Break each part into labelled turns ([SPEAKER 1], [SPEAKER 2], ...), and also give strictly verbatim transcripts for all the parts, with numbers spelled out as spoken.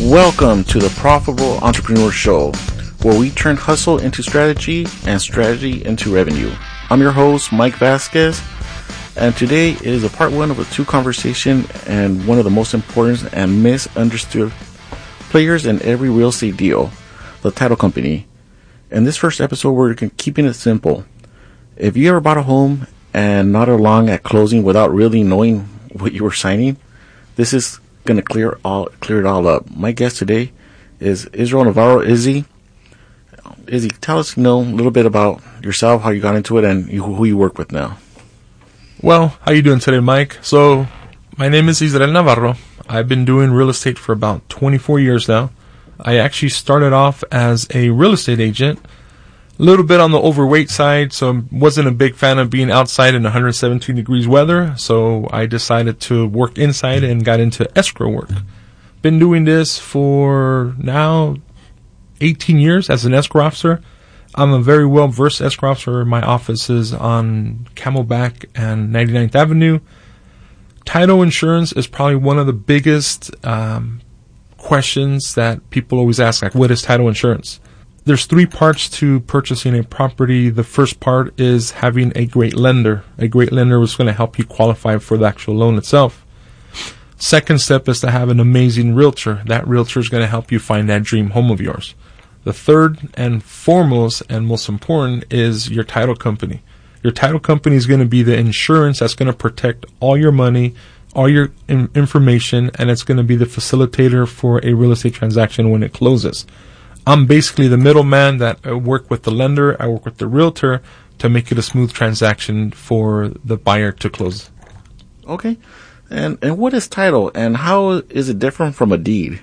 [SPEAKER 1] Welcome to the Profitable Entrepreneur Show, where we turn hustle into strategy and strategy into revenue. I'm your host, Mike Vasquez, and today is a part one of a two conversation and one of the most important and misunderstood players in every real estate deal, the title company. In this first episode, we're keeping it simple. If you ever bought a home and not along at closing without really knowing what you were signing, this is going to clear all clear it all up. My guest today is Israel Navarro. Izzy, Izzy, tell us, you know, a little bit about yourself, how you got into it, and you, who you work with now.
[SPEAKER 2] Well, how you doing today, Mike? So, my name is Israel Navarro. I've been doing real estate for about twenty-four years now. I actually started off as a real estate agent, a little bit on the overweight side, so wasn't a big fan of being outside in one hundred seventeen degrees weather, so I decided to work inside and got into escrow work. Been doing this for now eighteen years as an escrow officer. I'm a very well-versed escrow officer. My office is on Camelback and ninety-ninth Avenue. Title insurance is probably one of the biggest um, questions that people always ask, like, what is title insurance? There's three parts to purchasing a property. The first part is having a great lender. A great lender is going to help you qualify for the actual loan itself. Second step is to have an amazing realtor. That realtor is going to help you find that dream home of yours. The third and foremost and most important is your title company. Your title company is going to be the insurance that's going to protect all your money, all your in- information, and it's going to be the facilitator for a real estate transaction when it closes. I'm basically the middleman that I work with the lender, I work with the realtor to make it a smooth transaction for the buyer to close.
[SPEAKER 1] Okay. And and what is title, and how is it different from a deed?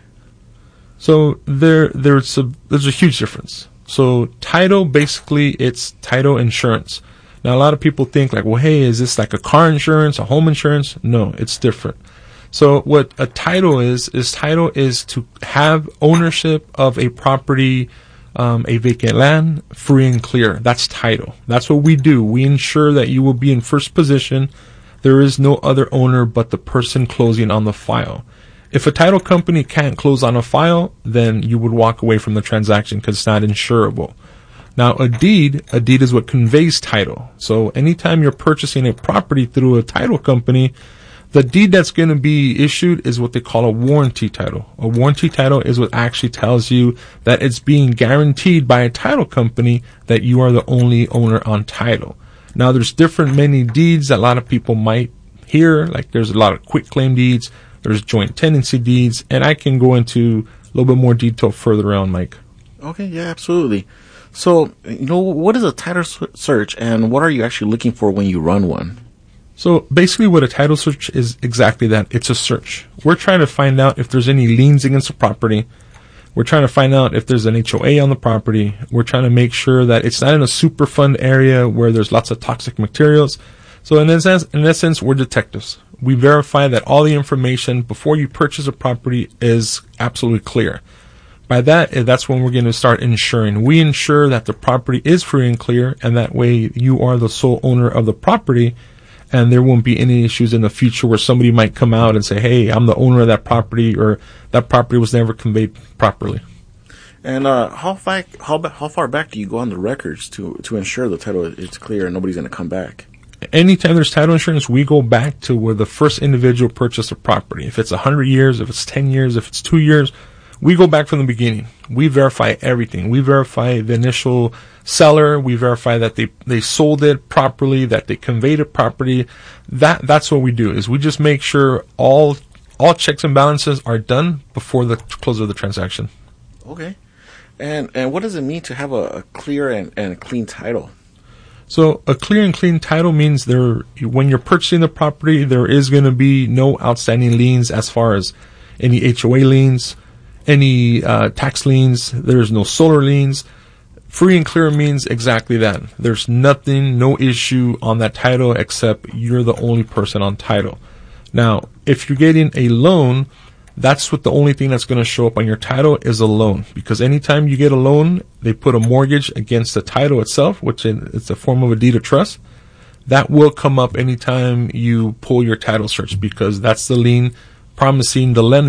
[SPEAKER 2] So there there's a there's a huge difference. So title, basically it's title insurance. Now a lot of people think like, well, hey, is this like a car insurance, a home insurance? No, it's different. So what a title is, is title is to have ownership of a property, um, a vacant land, free and clear. That's title. That's what we do. We ensure that you will be in first position. There is no other owner but the person closing on the file. If a title company can't close on a file, then you would walk away from the transaction because it's not insurable. Now, a deed, a deed is what conveys title. So anytime you're purchasing a property through a title company, the deed that's going to be issued is what they call a warranty title. A warranty title is what actually tells you that it's being guaranteed by a title company that you are the only owner on title. Now, there's different many deeds that a lot of people might hear. Like there's a lot of quitclaim deeds, there's joint tenancy deeds, and I can go into a little bit more detail further on, Mike.
[SPEAKER 1] Okay, yeah, absolutely. So, you know, what is a title search, and what are you actually looking for when you run one?
[SPEAKER 2] So basically what a title search is exactly that. It's a search. We're trying to find out if there's any liens against the property. We're trying to find out if there's an H O A on the property. We're trying to make sure that it's not in a super fun area where there's lots of toxic materials. So in essence, in essence, we're detectives. We verify that all the information before you purchase a property is absolutely clear. By that, that's when we're going to start insuring. We ensure that the property is free and clear, and that way you are the sole owner of the property. And there won't be any issues in the future where somebody might come out and say, hey, I'm the owner of that property, or that property was never conveyed properly.
[SPEAKER 1] And uh, how, far, how, how far back do you go on the records to, to ensure the title is clear and nobody's going to come back?
[SPEAKER 2] Anytime there's title insurance, we go back to where the first individual purchased a property. If it's one hundred years, if it's ten years, if it's two years, we go back from the beginning. We verify everything. We verify the initial seller. We verify that they, they sold it properly, that they conveyed it properly. That, that's what we do, is we just make sure all, all checks and balances are done before the close of the transaction.
[SPEAKER 1] Okay. And, and what does it mean to have a, a clear and, and clean title?
[SPEAKER 2] So a clear and clean title means there, when you're purchasing the property, there is going to be no outstanding liens as far as any H O A liens, any uh, tax liens. There's no solar liens. Free and clear means exactly that. There's nothing, no issue on that title except you're the only person on title. Now, if you're getting a loan, that's what the only thing that's going to show up on your title is a loan. Because anytime you get a loan, they put a mortgage against the title itself, which is a form of a deed of trust. That will come up anytime you pull your title search, because that's the lien promising the lender